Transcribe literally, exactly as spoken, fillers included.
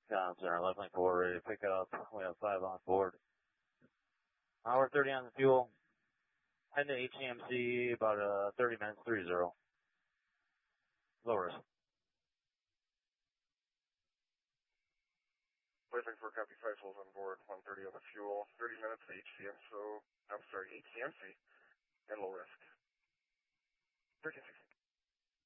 Com center, left lane four, ready to pick up. We have five on board. Hour thirty on the fuel. Heading to H C M C, about uh, thirty minutes, three zero. Low risk. Left lane four, copy, five souls on board, one thirty on the fuel, thirty minutes to H C M C, so, I'm sorry, H C M C, and low risk. thirteen sixty.